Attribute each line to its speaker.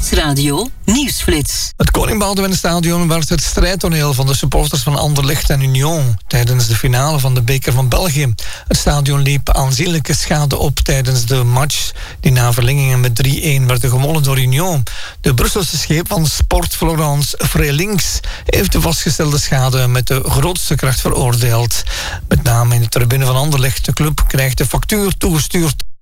Speaker 1: Nieuwsradio Nieuwsflits.
Speaker 2: Het Koning Boudewijnstadion werd het strijdtoneel van de supporters van Anderlecht en Union tijdens de finale van de Beker van België. Het stadion liep aanzienlijke schade op tijdens de match die na verlengingen met 3-1 werd gewonnen door Union. De Brusselse scheep van Sport Florence Vreelinks heeft de vastgestelde schade met de grootste kracht veroordeeld. Met name in de tribune van Anderlecht. De club krijgt de factuur toegestuurd